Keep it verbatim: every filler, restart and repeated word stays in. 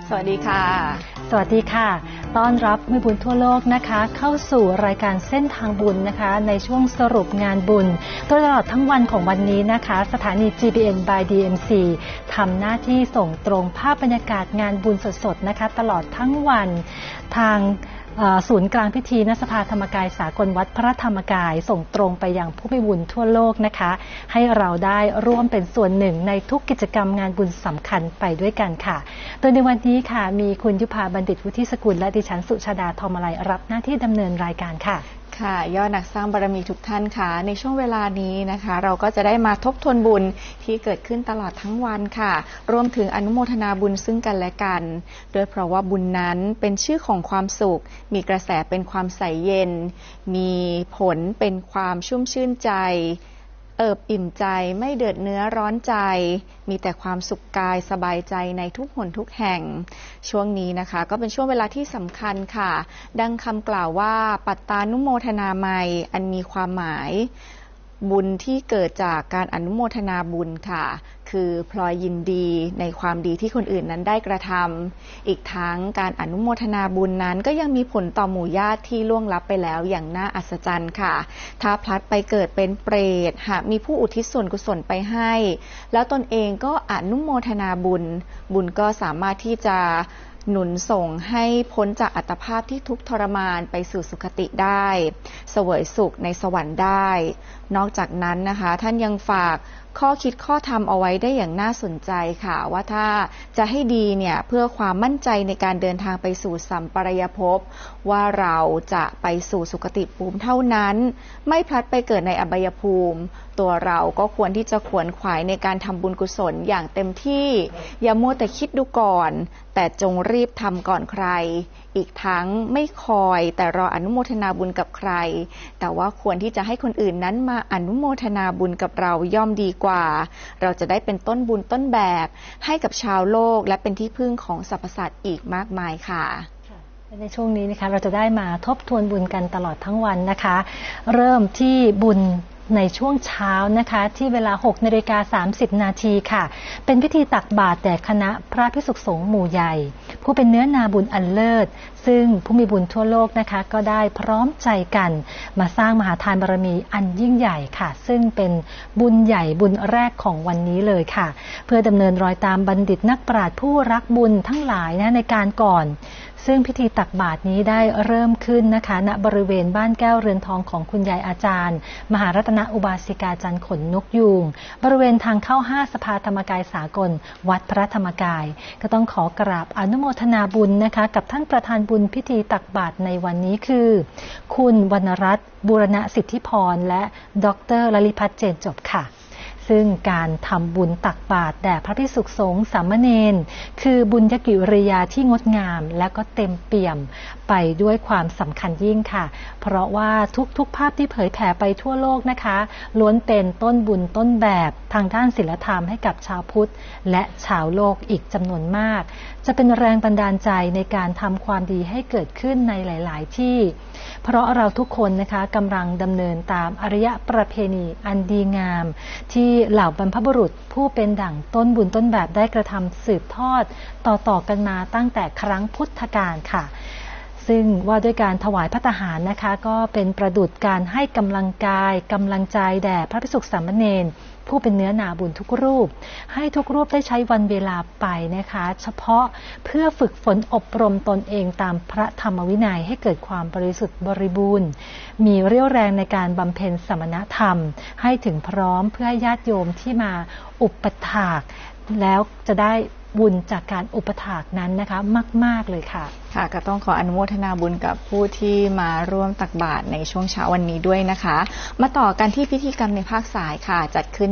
สวัสดีค่ะสวัสดีค่ะต้อนรับมือบุญทั่วโลกนะคะเข้าสู่รายการเส้นทางบุญนะคะในช่วงสรุปงานบุญตลอดทั้งวันของวันนี้นะคะสถานี จี บี เอ็น by ดี เอ็ม ซี ทำหน้าที่ส่งตรงภาพบรรยากาศงานบุญสดๆนะคะตลอดทั้งวันทางศูนย์กลางพิธีณสภาธรรมกายสากลวัดพระธรรมกายส่งตรงไปยังผู้มีบุญทั่วโลกนะคะให้เราได้ร่วมเป็นส่วนหนึ่งในทุกกิจกรรมงานบุญสำคัญไปด้วยกันค่ะโดยในวันนี้ค่ะมีคุณยุพาบัณฑิตวุฒิสกุลและดิฉันสุชาดาทองมาลัยรับหน้าที่ดำเนินรายการค่ะค่ะยอดนักสร้างบารมีทุกท่านค่ะในช่วงเวลานี้นะคะเราก็จะได้มาทบทวนบุญที่เกิดขึ้นตลอดทั้งวันค่ะรวมถึงอนุโมทนาบุญซึ่งกันและกันโดยเพราะว่าบุญนั้นเป็นชื่อของความสุขมีกระแสเป็นความใสเย็นมีผลเป็นความชุ่มชื่นใจเอิบอิ่มใจไม่เดือดเนื้อร้อนใจมีแต่ความสุขกายสบายใจในทุกหนทุกแห่งช่วงนี้นะคะก็เป็นช่วงเวลาที่สำคัญค่ะดังคำกล่าวว่าปัตตานุโมทนาไมยอันมีความหมายบุญที่เกิดจากการอนุโมทนาบุญค่ะคือพลอยยินดีในความดีที่คนอื่นนั้นได้กระทำอีกทั้งการอนุโมทนาบุญนั้นก็ยังมีผลต่อหมู่ญาติที่ล่วงลับไปแล้วอย่างน่าอัศจรรย์ค่ะถ้าพลัดไปเกิดเป็นเปรตหากมีผู้อุทิศส่วนกุศลไปให้แล้วตนเองก็อนุโมทนาบุญบุญก็สามารถที่จะหนุนส่งให้พ้นจากอัตภาพที่ทุกข์ทรมานไปสู่สุคติได้เสวยสุขในสวรรค์ได้นอกจากนั้นนะคะท่านยังฝากข้อคิดข้อธรรมเอาไว้ได้อย่างน่าสนใจค่ะว่าถ้าจะให้ดีเนี่ยเพื่อความมั่นใจในการเดินทางไปสู่สัมปรายภพว่าเราจะไปสู่สุคติภูมิเท่านั้นไม่พลัดไปเกิดในอบายภูมิตัวเราก็ควรที่จะขวนขวายในการทำบุญกุศลอย่างเต็มที่อย่ามัวแต่คิดดูก่อนแต่จงรีบทำก่อนใครอีกทั้งไม่คอยแต่รออนุโมทนาบุญกับใครแต่ว่าควรที่จะให้คนอื่นนั้นมาอนุโมทนาบุญกับเราย่อมดีกว่าเราจะได้เป็นต้นบุญต้นแบบให้กับชาวโลกและเป็นที่พึ่งของสรรพสัตว์อีกมากมายค่ะในช่วงนี้นะคะเราจะได้มาทบทวนบุญกันตลอดทั้งวันนะคะเริ่มที่บุญในช่วงเช้านะคะที่เวลา หกนาฬิกาสามสิบนาทีค่ะเป็นพิธีตักบาตรแด่คณะพระภิกษุสงฆ์หมู่ใหญ่ผู้เป็นเนื้อนาบุญอันเลิศซึ่งผู้มีบุญทั่วโลกนะคะก็ได้พร้อมใจกันมาสร้างมหาทานบารมีอันยิ่งใหญ่ค่ะซึ่งเป็นบุญใหญ่บุญแรกของวันนี้เลยค่ะเพื่อดำเนินรอยตามบัณฑิตนักปราชญ์ผู้รักบุญทั้งหลายนะในการก่อนซึ่งพิธีตักบาตรนี้ได้เริ่มขึ้นนะคะณบริเวณบ้านแก้วเรือนทองของคุณยายอาจารย์มหารัตนอุบาสิกาจันขนนกยูงบริเวณทางเข้าห้าสภาธรรมกายสากลวัดพระธรรมกายก็ต้องขอกราบอนุโมทนาบุญนะคะกับท่านประธานบุญพิธีตักบาตรในวันนี้คือคุณวรรณรัตน์บูรณสิทธิพรและดร.ลลิพัฒน์เจนจบค่ะซึ่งการทำบุญตักบาตรแด่พระภิกษุสงฆ์สามเณรคือบุญญกิริยาที่งดงามและก็เต็มเปี่ยมไปด้วยความสำคัญยิ่งค่ะเพราะว่าทุกๆภาพที่เผยแผ่ไปทั่วโลกนะคะล้วนเป็นต้นบุญต้นแบบทางด้านศีลธรรมให้กับชาวพุทธและชาวโลกอีกจำนวนมากจะเป็นแรงบันดาลใจในการทำความดีให้เกิดขึ้นในหลายๆที่เพราะเราทุกคนนะคะกำลังดำเนินตามอริยประเพณีอันดีงามที่เหล่าบรรพบุรุษผู้เป็นดั่งต้นบุญต้นแบบได้กระทำสืบทอดต่อๆกันมาตั้งแต่ครั้งพุทธกาลค่ะซึ่งว่าด้วยการถวายภัตตาหารนะคะก็เป็นประดุจการให้กำลังกายกำลังใจแด่พระภิกษุสามเณรผู้เป็นเนื้อนาบุญทุกรูปให้ทุกรูปได้ใช้วันเวลาไปนะคะเฉพาะเพื่อฝึกฝนอบรมตนเองตามพระธรรมวินัยให้เกิดความบริสุทธิ์บริบูรณ์มีเรี่ยวแรงในการบำเพ็ญสมณธรรมให้ถึงพร้อมเพื่อให้ญาติโยมที่มาอุปถากแล้วจะได้บุญจากการอุปถากนั้นนะคะมากๆเลยค่ะค่ะก็ต้องขออนุโมทนาบุญกับผู้ที่มาร่วมตักบาตรในช่วงเช้าวันนี้ด้วยนะคะมาต่อกันที่พิธีกรรมในภาคสายค่ะจัดขึ้น